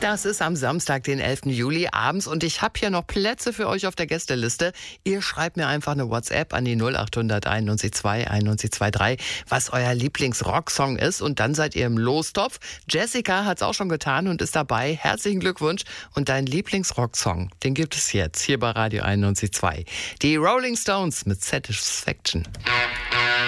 Das ist am Samstag, den 11. Juli abends und ich habe hier noch Plätze für euch auf der Gästeliste. Ihr schreibt mir einfach eine WhatsApp an die 0800 91 2 91 23, was euer Lieblingsrocksong ist und dann seid ihr im Lostopf. Jessica hat's auch schon getan und ist dabei. Herzlichen Glückwunsch und dein Lieblingsrocksong, den gibt es jetzt hier bei Radio 91 2. Die Rolling Stones mit Satisfaction.